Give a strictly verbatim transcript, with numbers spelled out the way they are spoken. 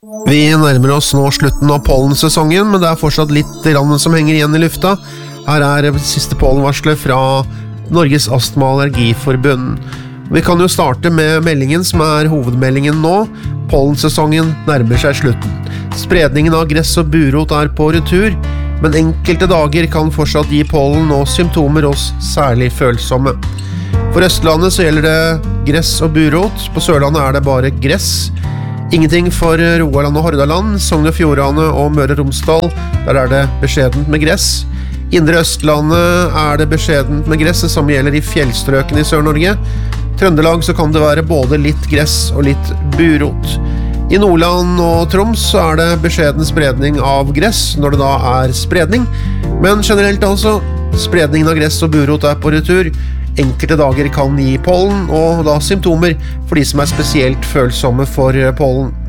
Vi nærmer oss nå slutten av pollensesongen, men det er fortsatt litt grann som henger igjen i lufta. Her er siste pollenvarslet fra Norges Astma- og Allergiforbund. Vi kan jo starte med meldingen som er hovedmeldingen nå. Pollensesongen nærmer seg slutten. Spredningen av gress og burot er på retur, men enkelte dager kan fortsatt gi pollen og symptomer hos særlig følsomme. For Østlandet så gjelder det gress og burot. På Sørlandet er det bare gress. Ingenting for Rogaland og Hordaland, Sogn og Fjordane og Møre og Romsdal. Der er det beskjedent med gress. Indre Østlandet er det beskjedent med gress, som gjelder i fjellstrøkene i Sør-Norge. Trøndelag så kan det være både litt gress og litt burot. I Nordland og Troms så er det beskjeden spredning av gress når det da er spredning. Men generelt altså, spredningen av gress og burot er på retur. Enkelte dager kan gi pollen, og da symptomer for de som er spesielt følsomme for pollen.